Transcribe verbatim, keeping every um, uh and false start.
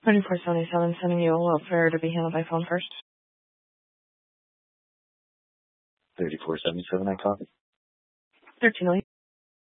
thirty-four seventy-seven, sending you a welfare to be handled by phone first. thirty-four seventy-seven, I copy. thirteen